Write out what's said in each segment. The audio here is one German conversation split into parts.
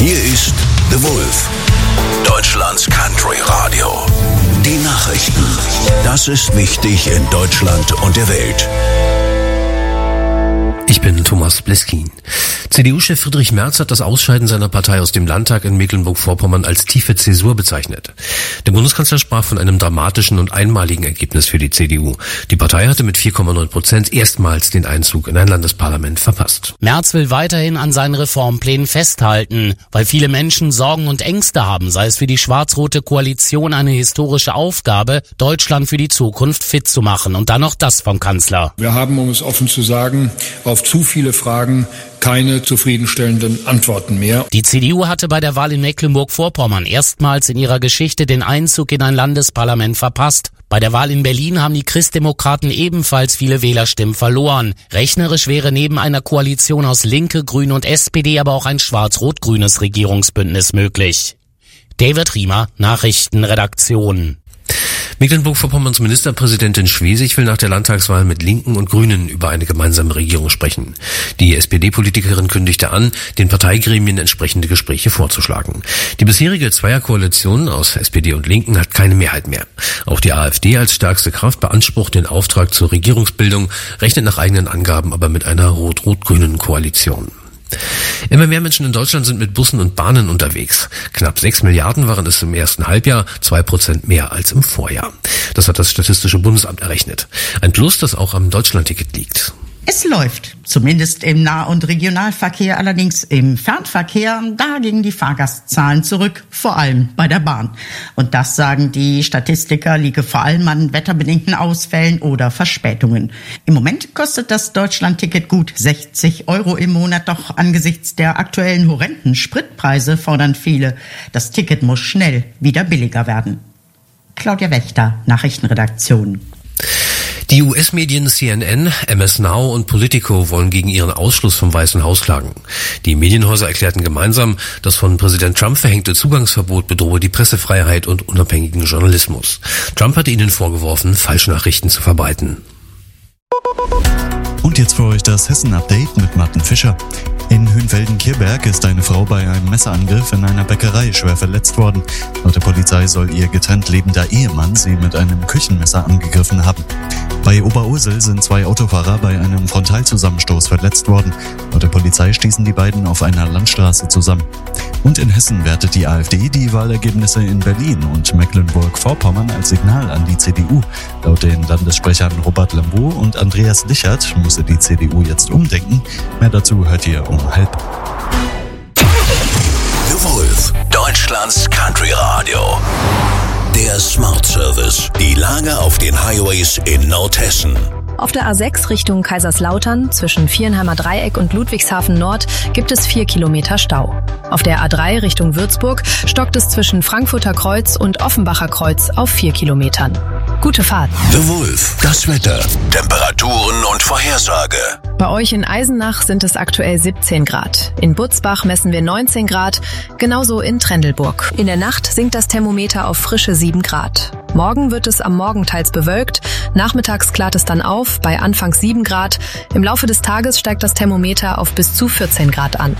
Hier ist The Wolf, Deutschlands Country Radio. Die Nachrichten. Das ist wichtig in Deutschland und der Welt. Ich bin Thomas Bleskin. CDU-Chef Friedrich Merz hat das Ausscheiden seiner Partei aus dem Landtag in Mecklenburg-Vorpommern als tiefe Zäsur bezeichnet. Der Bundeskanzler sprach von einem dramatischen und einmaligen Ergebnis für die CDU. Die Partei hatte mit 4,9% erstmals den Einzug in ein Landesparlament verpasst. Merz will weiterhin an seinen Reformplänen festhalten, weil viele Menschen Sorgen und Ängste haben, sei es für die schwarz-rote Koalition eine historische Aufgabe, Deutschland für die Zukunft fit zu machen. Und dann noch das vom Kanzler. Wir haben, um es offen zu sagen, auf zu viele Fragen keine zufriedenstellenden Antworten mehr. Die CDU hatte bei der Wahl in Mecklenburg-Vorpommern erstmals in ihrer Geschichte den Einzug in ein Landesparlament verpasst. Bei der Wahl in Berlin haben die Christdemokraten ebenfalls viele Wählerstimmen verloren. Rechnerisch wäre neben einer Koalition aus Linke, Grünen und SPD aber auch ein schwarz-rot-grünes Regierungsbündnis möglich. David Riemer, Nachrichtenredaktion. Mecklenburg-Vorpommerns Ministerpräsidentin Schwesig will nach der Landtagswahl mit Linken und Grünen über eine gemeinsame Regierung sprechen. Die SPD-Politikerin kündigte an, den Parteigremien entsprechende Gespräche vorzuschlagen. Die bisherige Zweierkoalition aus SPD und Linken hat keine Mehrheit mehr. Auch die AfD als stärkste Kraft beansprucht den Auftrag zur Regierungsbildung, rechnet nach eigenen Angaben aber mit einer rot-rot-grünen Koalition. Immer mehr Menschen in Deutschland sind mit Bussen und Bahnen unterwegs. Knapp 6 Milliarden waren es im ersten Halbjahr, 2% mehr als im Vorjahr. Das hat das Statistische Bundesamt errechnet. Ein Plus, das auch am Deutschlandticket liegt. Es läuft, zumindest im Nah- und Regionalverkehr, allerdings im Fernverkehr, da gingen die Fahrgastzahlen zurück, vor allem bei der Bahn. Und das, sagen die Statistiker, liege vor allem an wetterbedingten Ausfällen oder Verspätungen. Im Moment kostet das Deutschlandticket gut 60 € im Monat, doch angesichts der aktuellen horrenden Spritpreise fordern viele, das Ticket muss schnell wieder billiger werden. Claudia Wächter, Nachrichtenredaktion. Die US-Medien CNN, MS Now und Politico wollen gegen ihren Ausschluss vom Weißen Haus klagen. Die Medienhäuser erklärten gemeinsam, das von Präsident Trump verhängte Zugangsverbot bedrohe die Pressefreiheit und unabhängigen Journalismus. Trump hatte ihnen vorgeworfen, Falschnachrichten zu verbreiten. Und jetzt für euch das Hessen-Update mit Martin Fischer. In Hünfelden-Kirberg ist eine Frau bei einem Messerangriff in einer Bäckerei schwer verletzt worden. Laut der Polizei soll ihr getrennt lebender Ehemann sie mit einem Küchenmesser angegriffen haben. Bei Oberursel sind 2 Autofahrer bei einem Frontalzusammenstoß verletzt worden. Laut der Polizei stießen die beiden auf einer Landstraße zusammen. Und in Hessen wertet die AfD die Wahlergebnisse in Berlin und Mecklenburg-Vorpommern als Signal an die CDU. Laut den Landessprechern Robert Lambeau und Andreas Lichert müsse die CDU jetzt umdenken. Mehr dazu hört ihr um 12:30. The Wolf, Deutschlands Country Radio. Der Smart Service. Die Lage auf den Highways in Nordhessen. Auf der A6 Richtung Kaiserslautern zwischen Vierenheimer Dreieck und Ludwigshafen Nord gibt es 4 Kilometer Stau. Auf der A3 Richtung Würzburg stockt es zwischen Frankfurter Kreuz und Offenbacher Kreuz auf 4 Kilometern. Gute Fahrt. The Wolf, das Wetter, Temperaturen und Vorhersage. Bei euch in Eisenach sind es aktuell 17 Grad. In Butzbach messen wir 19 Grad, genauso in Trendelburg. In der Nacht sinkt das Thermometer auf frische 7 Grad. Morgen wird es am Morgen teils bewölkt, nachmittags klart es dann auf bei anfangs 7 Grad. Im Laufe des Tages steigt das Thermometer auf bis zu 14 Grad an.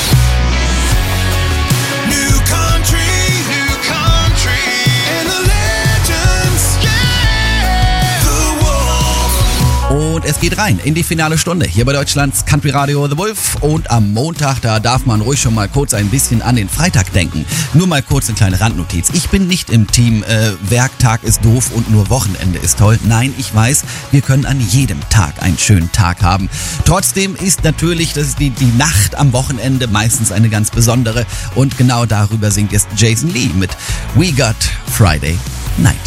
Und es geht rein in die finale Stunde hier bei Deutschlands Country Radio The Wolf. Und am Montag, da darf man ruhig schon mal kurz ein bisschen an den Freitag denken. Nur mal kurz eine kleine Randnotiz. Ich bin nicht im Team Werktag ist doof und nur Wochenende ist toll. Nein, ich weiß, wir können an jedem Tag einen schönen Tag haben. Trotzdem ist natürlich die Nacht am Wochenende meistens eine ganz besondere. Und genau darüber singt jetzt Jason Lee mit We Got Friday Night.